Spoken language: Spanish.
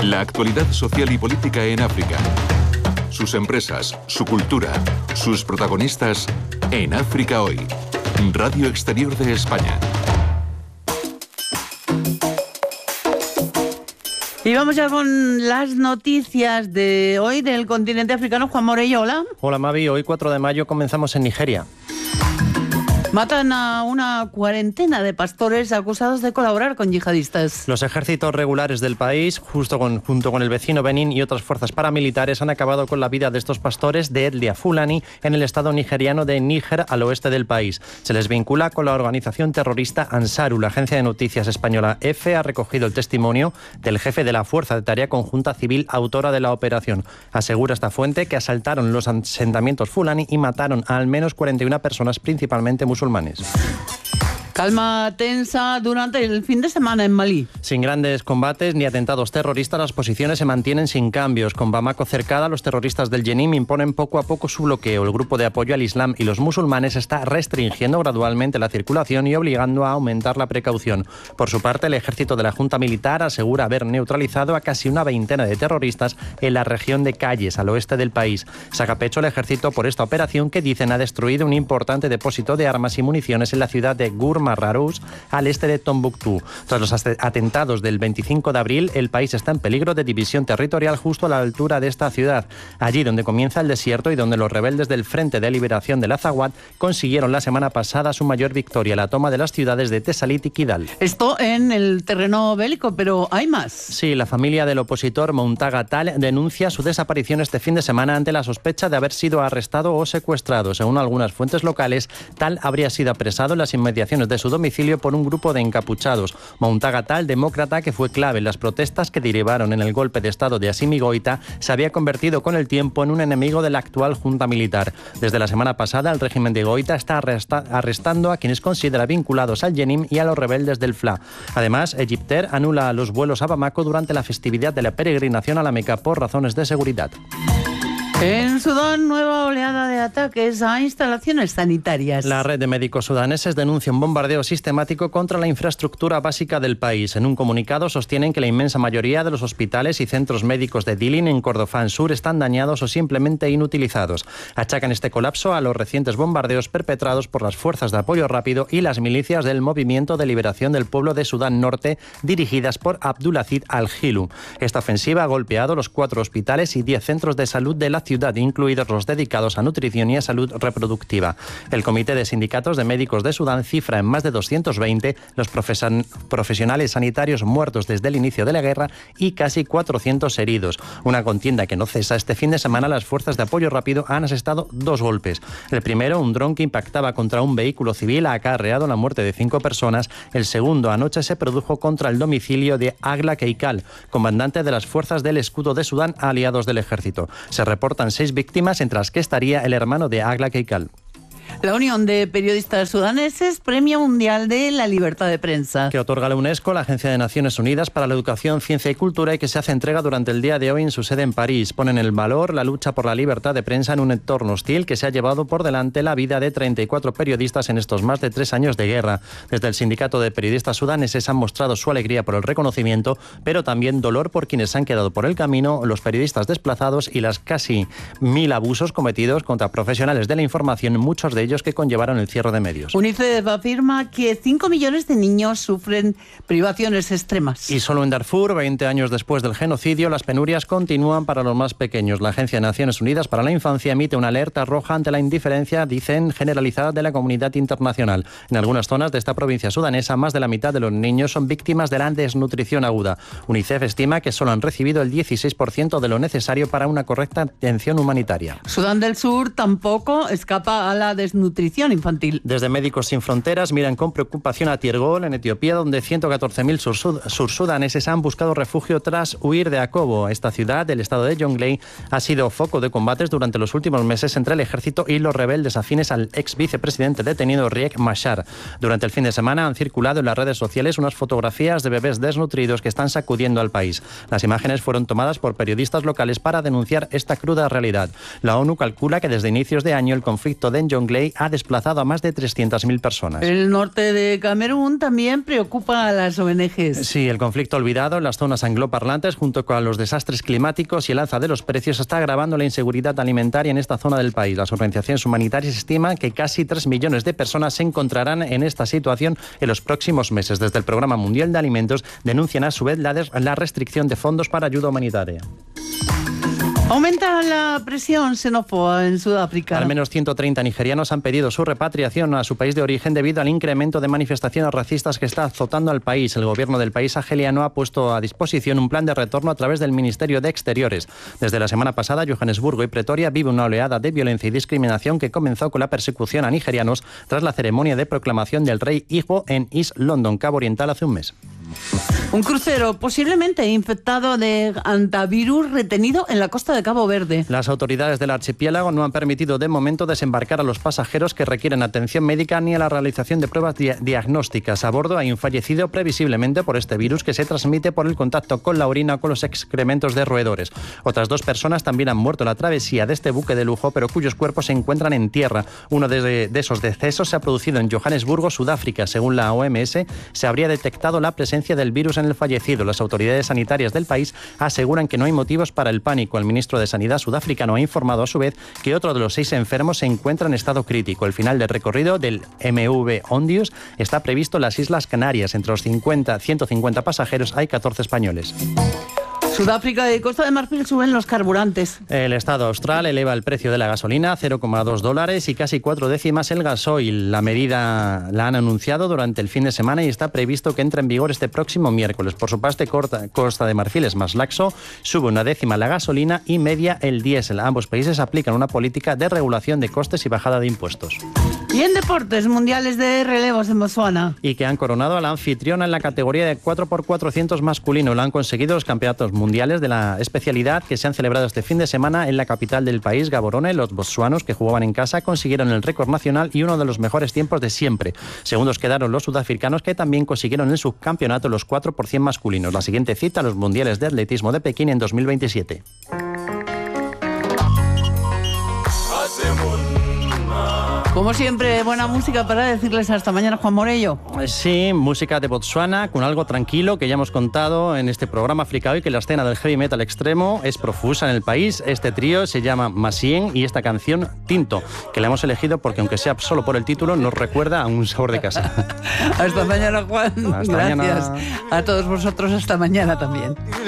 La actualidad social y política en África. Sus empresas, su cultura, sus protagonistas en África Hoy. Radio Exterior de España. Y vamos ya con las noticias de hoy del continente africano. Juan Morello, hola. Hola Mavi, hoy 4 de mayo comenzamos en Nigeria. Matan a una cuarentena de pastores acusados de colaborar con yihadistas. Los ejércitos regulares del país, junto con el vecino Benín y otras fuerzas paramilitares, han acabado con la vida de estos pastores de etnia fulani en el estado nigeriano de Níger, al oeste del país. Se les vincula con la organización terrorista Ansaru. La agencia de noticias española EFE ha recogido el testimonio del jefe de la Fuerza de Tarea Conjunta Civil autora de la operación. Asegura esta fuente que asaltaron los asentamientos fulani y mataron a al menos 41 personas, principalmente musulmanes. Calma tensa durante el fin de semana en Malí. Sin grandes combates ni atentados terroristas, las posiciones se mantienen sin cambios. Con Bamako cercada, los terroristas del Jenim imponen poco a poco su bloqueo. El grupo de apoyo al Islam y los musulmanes está restringiendo gradualmente la circulación y obligando a aumentar la precaución. Por su parte, el ejército de la Junta Militar asegura haber neutralizado a casi una veintena de terroristas en la región de Calles, al oeste del país. Saca pecho el ejército por esta operación que dicen ha destruido un importante depósito de armas y municiones en la ciudad de Marrarous, al este de Tombuctú. Tras los atentados del 25 de abril, el país está en peligro de división territorial justo a la altura de esta ciudad, allí donde comienza el desierto y donde los rebeldes del Frente de Liberación del Azawad consiguieron la semana pasada su mayor victoria, la toma de las ciudades de Tesalit y Kidal. Esto en el terreno bélico, pero ¿hay más? Sí, la familia del opositor Mountaga Tall denuncia su desaparición este fin de semana ante la sospecha de haber sido arrestado o secuestrado. Según algunas fuentes locales, Tall habría sido apresado en las inmediaciones de su domicilio por un grupo de encapuchados. Mountaga Tall, demócrata que fue clave en las protestas que derivaron en el golpe de estado de Assimi Goïta, se había convertido con el tiempo en un enemigo de la actual junta militar. Desde la semana pasada, el régimen de Goïta está arrestando a quienes considera vinculados al Jenim y a los rebeldes del FLA. Además, Egyptair anula los vuelos a Bamako durante la festividad de la peregrinación a la Meca por razones de seguridad. En Sudán, nueva oleada de ataques a instalaciones sanitarias. La red de médicos sudaneses denuncia un bombardeo sistemático contra la infraestructura básica del país. En un comunicado sostienen que la inmensa mayoría de los hospitales y centros médicos de Dilin, en Kordofán Sur, están dañados o simplemente inutilizados. Achacan este colapso a los recientes bombardeos perpetrados por las fuerzas de apoyo rápido y las milicias del Movimiento de Liberación del Pueblo de Sudán Norte, dirigidas por Abdulaziz al-Hilu. Esta ofensiva ha golpeado los 4 hospitales y 10 centros de salud de la ciudad, incluidos los dedicados a nutrición y a salud reproductiva. El Comité de Sindicatos de Médicos de Sudán cifra en más de 220 los profesionales sanitarios muertos desde el inicio de la guerra y casi 400 heridos. Una contienda que no cesa. Este fin de semana las fuerzas de apoyo rápido han asestado 2 golpes. El primero, un dron que impactaba contra un vehículo civil, ha acarreado la muerte de 5 personas. El segundo, anoche, se produjo contra el domicilio de Agla Keikal, comandante de las fuerzas del Escudo de Sudán, aliados del ejército. Se reportan 6 víctimas, entre las que estaría el hermano de Agla Keikal. La Unión de Periodistas Sudaneses, Premio Mundial de la Libertad de Prensa. Que otorga la UNESCO, la Agencia de Naciones Unidas para la Educación, Ciencia y Cultura, y que se hace entrega durante el día de hoy en su sede en París. Ponen en valor la lucha por la libertad de prensa en un entorno hostil que se ha llevado por delante la vida de 34 periodistas en estos más de 3 años de guerra. Desde el Sindicato de Periodistas Sudaneses han mostrado su alegría por el reconocimiento, pero también dolor por quienes han quedado por el camino, los periodistas desplazados y las casi 1000 abusos cometidos contra profesionales de la información, muchos de ellos que conllevaron el cierre de medios. UNICEF afirma que 5 millones de niños sufren privaciones extremas. Y solo en Darfur, 20 años después del genocidio, las penurias continúan para los más pequeños. La Agencia de Naciones Unidas para la Infancia emite una alerta roja ante la indiferencia, dicen, generalizada de la comunidad internacional. En algunas zonas de esta provincia sudanesa, más de la mitad de los niños son víctimas de la desnutrición aguda. UNICEF estima que solo han recibido el 16% de lo necesario para una correcta atención humanitaria. Sudán del Sur tampoco escapa a la desnutrición infantil. Desde Médicos Sin Fronteras miran con preocupación a Tiergol, en Etiopía, donde 114.000 sursudaneses han buscado refugio tras huir de Akobo. Esta ciudad del estado de Jonglei ha sido foco de combates durante los últimos meses entre el ejército y los rebeldes afines al ex vicepresidente detenido Riek Machar. Durante el fin de semana han circulado en las redes sociales unas fotografías de bebés desnutridos que están sacudiendo al país. Las imágenes fueron tomadas por periodistas locales para denunciar esta cruda realidad. La ONU calcula que desde inicios de año el conflicto de Jonglei Clay ha desplazado a más de 300.000 personas. El norte de Camerún también preocupa a las ONGs. Sí, el conflicto olvidado en las zonas angloparlantes, junto con los desastres climáticos y el alza de los precios, está agravando la inseguridad alimentaria en esta zona del país. Las organizaciones humanitarias estiman que casi 3 millones de personas se encontrarán en esta situación en los próximos meses. Desde el Programa Mundial de Alimentos denuncian a su vez la restricción de fondos para ayuda humanitaria. Aumenta la presión xenófoba en Sudáfrica. Al menos 130 nigerianos han pedido su repatriación a su país de origen debido al incremento de manifestaciones racistas que está azotando al país. El gobierno del país argeliano ha puesto a disposición un plan de retorno a través del Ministerio de Exteriores. Desde la semana pasada, Johannesburgo y Pretoria vive una oleada de violencia y discriminación que comenzó con la persecución a nigerianos tras la ceremonia de proclamación del rey Igbo en East London, Cabo Oriental, hace un mes. Un crucero posiblemente infectado de hantavirus retenido en la costa de Cabo Verde. Las autoridades del archipiélago no han permitido de momento desembarcar a los pasajeros que requieren atención médica ni a la realización de pruebas diagnósticas. A bordo hay un fallecido previsiblemente por este virus que se transmite por el contacto con la orina o con los excrementos de roedores. Otras 2 personas también han muerto en la travesía de este buque de lujo, pero cuyos cuerpos se encuentran en tierra. Uno de esos decesos se ha producido en Johannesburgo, Sudáfrica. Según la OMS, se habría detectado la presencia del virus en el fallecido. Las autoridades sanitarias del país aseguran que no hay motivos para el pánico. El ministro de Sanidad sudafricano ha informado a su vez que otro de los 6 enfermos se encuentra en estado crítico. El final del recorrido del MV Ondius está previsto en las Islas Canarias. Entre los 150 pasajeros hay 14 españoles. Sudáfrica y Costa de Marfil suben los carburantes. El Estado austral eleva el precio de la gasolina a $0,2 y casi 4 décimas el gasoil. La medida la han anunciado durante el fin de semana y está previsto que entre en vigor este próximo miércoles. Por su parte, Costa de Marfil es más laxo, sube 1 décima la gasolina y media el diésel. Ambos países aplican una política de regulación de costes y bajada de impuestos. Y en deportes, mundiales de relevos en Botsuana. Y que han coronado a la anfitriona en la categoría de 4x400 masculino. Lo han conseguido los campeonatos mundiales de la especialidad que se han celebrado este fin de semana en la capital del país, Gaborone. Los botsuanos, que jugaban en casa, consiguieron el récord nacional y uno de los mejores tiempos de siempre. Segundos quedaron los sudafricanos, que también consiguieron el subcampeonato los 4x100 masculinos. La siguiente cita, los mundiales de atletismo de Pekín en 2027. Como siempre, buena música para decirles hasta mañana, Juan Morello. Sí, música de Botsuana con algo tranquilo que ya hemos contado en este programa África Hoy, que la escena del heavy metal extremo es profusa en el país. Este trío se llama Masien y esta canción Tinto, que la hemos elegido porque aunque sea solo por el título nos recuerda a un sabor de casa. Hasta mañana, Juan. Hasta Gracias. mañana. A todos vosotros, hasta mañana también.